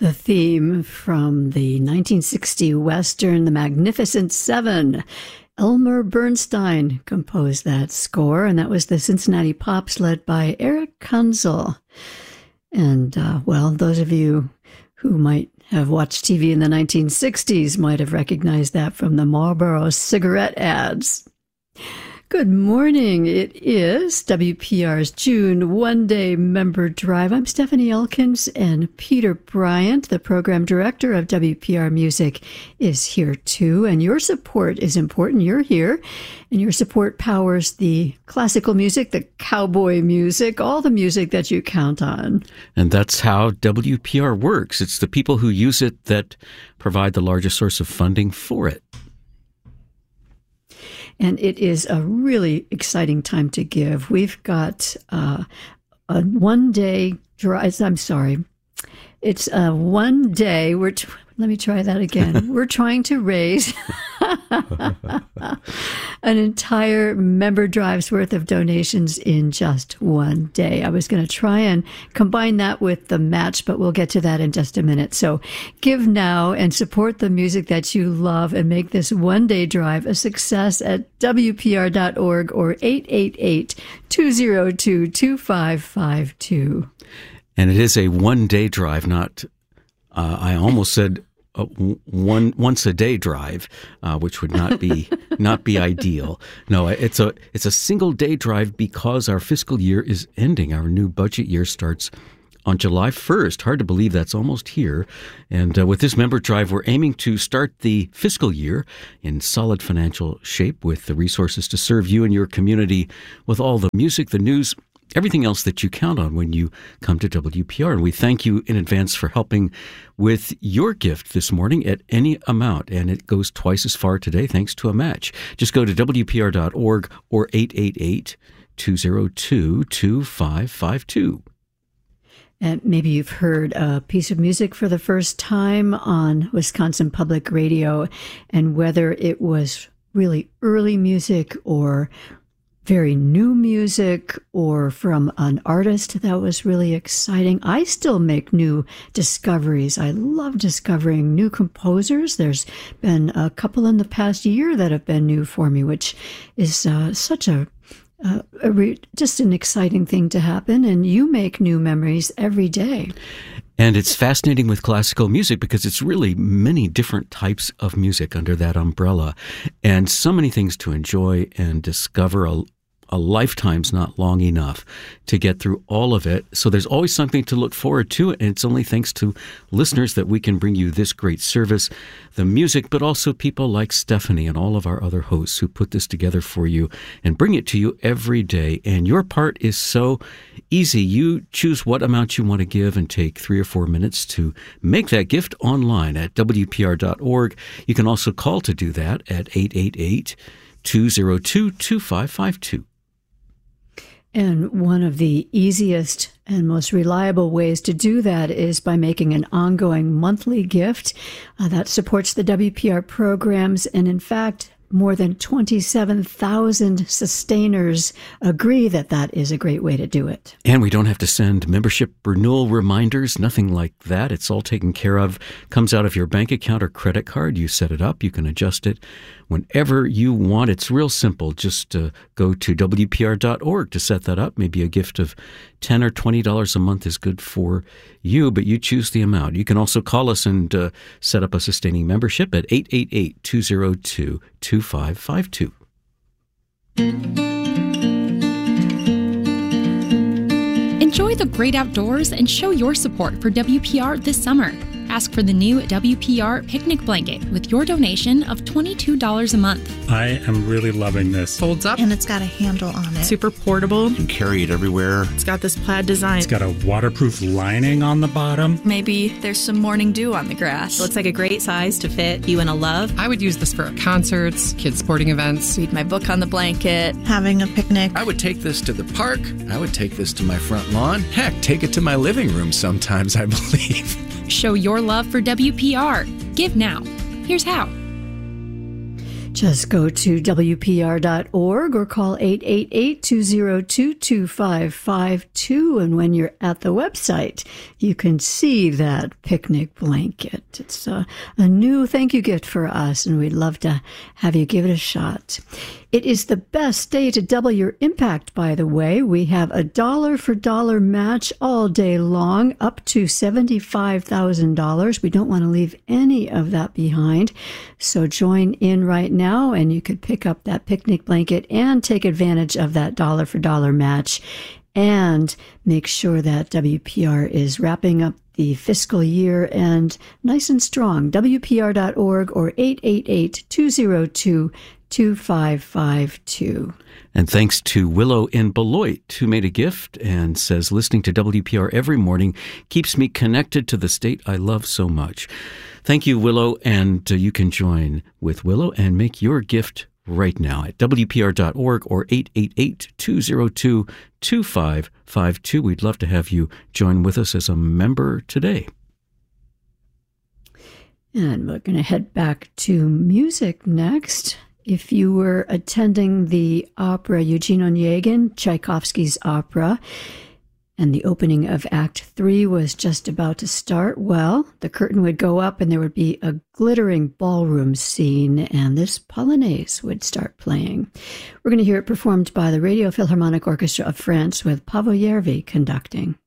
The theme from the 1960 Western, The Magnificent Seven. Elmer Bernstein composed that score, and that was the Cincinnati Pops led by Eric Kunzel. And, those of you who might have watched TV in the 1960s might have recognized that from the Marlboro cigarette ads. Good morning. It is WPR's June one-day member drive. I'm Stephanie Elkins, and Peter Bryant, the program director of WPR Music, is here too. And your support is important. You're here, and your support powers the classical music, the cowboy music, all the music that you count on. And that's how WPR works. It's the people who use it that provide the largest source of funding for it. And it is a really exciting time to give. We've got a one-day drive. I'm sorry. It's a one-day. Let me try that again. We're trying to raise an entire member drive's worth of donations in just one day. I was going to try and combine that with the match, but we'll get to that in just a minute. So give now and support the music that you love and make this one-day drive a success at WPR.org or 888-202-2552. And it is a one-day drive, not, I almost said, once a day drive, which would not be ideal. No, it's a single day drive because our fiscal year is ending. Our new budget year starts on July 1st. Hard to believe that's almost here. And with this member drive, we're aiming to start the fiscal year in solid financial shape with the resources to serve you and your community with all the music, the news, everything else that you count on when you come to WPR. And we thank you in advance for helping with your gift this morning at any amount. And it goes twice as far today thanks to a match. Just go to WPR.org or 888-202-2552. And maybe you've heard a piece of music for the first time on Wisconsin Public Radio, and whether it was really early music or very new music or from an artist that was really exciting. I still make new discoveries. I love discovering new composers. There's been a couple in the past year that have been new for me, which is such just an exciting thing to happen. And you make new memories every day. And it's fascinating with classical music because it's really many different types of music under that umbrella, and so many things to enjoy and discover. A lifetime's not long enough to get through all of it. So there's always something to look forward to. And it's only thanks to listeners that we can bring you this great service, the music, but also people like Stephanie and all of our other hosts who put this together for you and bring it to you every day. And your part is so easy. You choose what amount you want to give and take 3 or 4 minutes to make that gift online at WPR.org. You can also call to do that at 888-202-2552. And one of the easiest and most reliable ways to do that is by making an ongoing monthly gift that supports the WPR programs. And in fact, more than 27,000 sustainers agree that that is a great way to do it. And we don't have to send membership renewal reminders, nothing like that. It's all taken care of. Comes out of your bank account or credit card. You set it up. You can adjust it whenever you want. It's real simple. Just go to WPR.org to set that up. Maybe a gift of $10 or $20 a month is good for you, but you choose the amount. You can also call us and set up a sustaining membership at 888-202-2552. Enjoy the great outdoors and show your support for WPR this summer. Ask for the new WPR picnic blanket with your donation of $22 a month. I am really loving this. Folds up. And it's got a handle on it. Super portable. You can carry it everywhere. It's got this plaid design. It's got a waterproof lining on the bottom. Maybe there's some morning dew on the grass. Looks like a great size to fit you and a love. I would use this for concerts, kids' sporting events. Read my book on the blanket. Having a picnic. I would take this to the park. I would take this to my front lawn. Heck, take it to my living room sometimes, I believe. Show your love for WPR. Give now. Here's how. Just go to WPR.org or call 888-202-2552. And when you're at the website, you can see that picnic blanket. It's a new thank you gift for us, and we'd love to have you give it a shot. It is the best day to double your impact, by the way. We have a dollar-for-dollar match all day long, up to $75,000. We don't want to leave any of that behind. So join in right now, and you could pick up that picnic blanket and take advantage of that dollar-for-dollar match. And make sure that WPR is wrapping up the fiscal year and nice and strong. WPR.org or 888-202-2552. And thanks to Willow in Beloit, who made a gift and says, listening to WPR every morning keeps me connected to the state I love so much. Thank you, Willow, and you can join with Willow and make your gift right now at WPR.org or 888-202-2552. We'd love to have you join with us as a member today. And we're going to head back to music next. If you were attending the opera Eugene Onegin, Tchaikovsky's opera, and the opening of Act 3 was just about to start, well, the curtain would go up and there would be a glittering ballroom scene, and this Polonaise would start playing. We're going to hear it performed by the Radio Philharmonic Orchestra of France with Paavo Järvi conducting.